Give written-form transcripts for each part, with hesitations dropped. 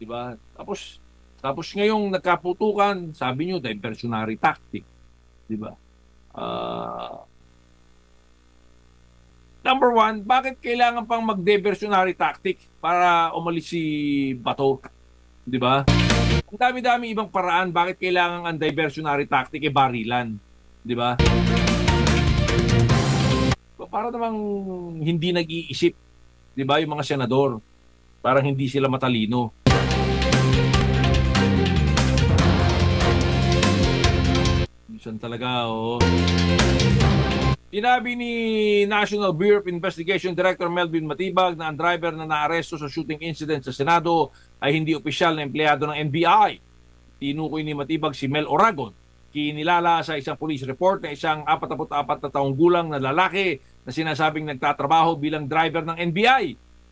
'di ba? Tapos ngayong nagkaputukan, sabi niyo diversionary tactic, 'di ba? Ah, number one, bakit kailangan pang mag-diversionary tactic para umalis si Bato, 'di ba? Ang dami-dami ibang paraan bakit kailangan ang diversionary tactic barilan, 'di ba? Para namang hindi nag-iisip, 'di ba, yung mga senador. Parang hindi sila matalino. Minsan talaga, oo. Sinabi ni National Bureau of Investigation Director Melvin Matibag na ang driver na naaresto sa shooting incident sa Senado ay hindi opisyal na empleyado ng NBI. Tinukoy ni Matibag si Mel Oragon, kinilala sa isang police report na isang 44 na taong gulang na lalaki na sinasabing nagtatrabaho bilang driver ng NBI.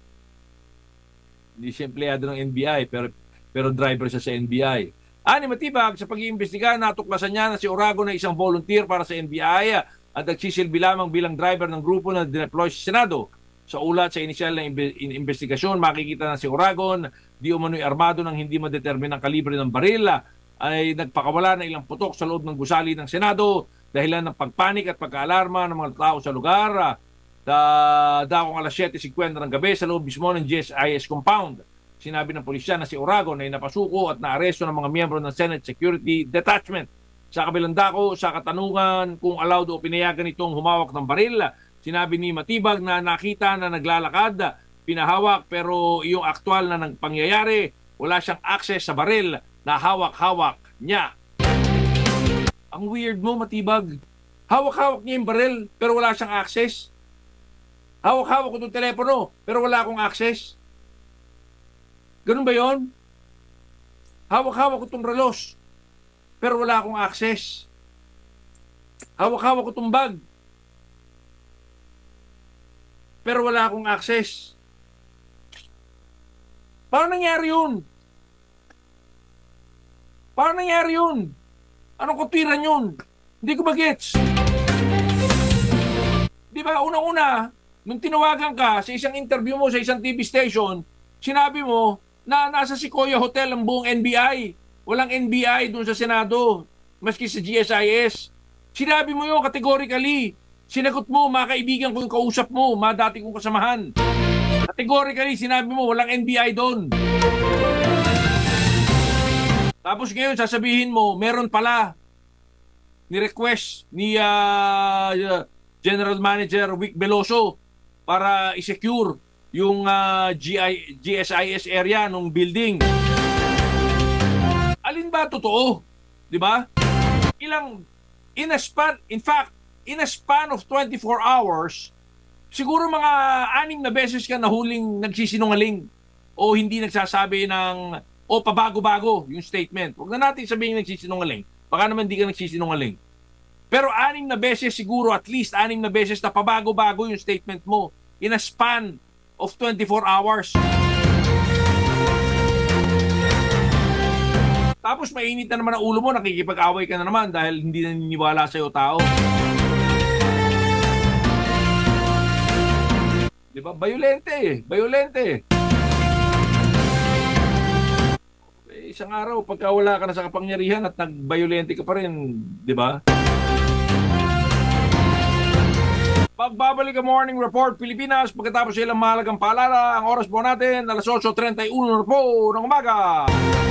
Hindi siya empleyado ng NBI pero driver siya sa NBI. Ani Matibag, sa pag-iimbestiga, natuklasan niya na si Oragon ay isang volunteer para sa NBI at nagsisilbi lamang bilang driver ng grupo na dineploy sa Senado. Sa ulat sa inisyal na investigasyon, makikita na si Oragon, di umano'y armado ng hindi madeterminang kalibre ng baril, ay nagpakawala ng ilang putok sa loob ng gusali ng Senado dahilan ng pagpanik at pagkaalarma ng mga tao sa lugar. Dakong alas 7:50 ng gabi sa loob mismo ng GSIS compound. Sinabi ng pulisya na si Oragon ay napasuko at naaresto ng mga miyembro ng Senate Security Detachment. Sa kabilang dako, sa katanungan kung allowed o pinayagan itong humawak ng baril, sinabi ni Matibag na nakita na naglalakad, pinahawak, pero yung aktual na pangyayari, wala siyang access sa baril na hawak-hawak niya. Ang weird mo, Matibag. Hawak-hawak niya yung baril, pero wala siyang access. Hawak-hawak ko itong telepono, pero wala akong access. Ganun ba yon? Hawak-hawak ko itong relos, pero wala akong access. Hawak-hawak ko itong bag, pero wala akong access. Paano nangyari yun? Paano nangyari yun? Anong kutwiran yun? Hindi ko magets. Di ba, unang-una, nung tinawagan ka sa isang interview mo sa isang TV station, sinabi mo na nasa Sequoia Hotel ang buong NBI. Walang NBI doon sa Senado, maski sa GSIS. Sinabi mo yun categorically. Sinagot mo, mga kaibigan ko yung kausap mo, mga dati kong kasamahan. Categorically, sinabi mo, walang NBI doon. Tapos ngayon, sasabihin mo, meron pala ni-request ni General Manager Vic Veloso para i-secure yung GSIS area ng building. Alin ba totoo? Di ba? In a span of 24 hours, siguro mga 6 na beses ka nahuling nagsisinungaling o hindi nagsasabi o pabago-bago yung statement. Huwag na natin sabihin nagsisinungaling. Baka naman hindi ka nagsisinungaling. Pero 6 na beses siguro, at least 6 na beses na pabago-bago yung statement mo in a span of 24 hours. Tapos mainit na naman ang ulo mo, nakikipag-away ka na naman dahil hindi naniniwala sa'yo tao. Diba? Bayolente. Isang araw, pagka wala ka na sa kapangyarihan at nagbayolente ka pa rin, di ba? Pagbabalik ang Morning Report Pilipinas, pagkatapos ilang mahalagang paalala, ang oras po natin, alas 8:31 na po ng umaga.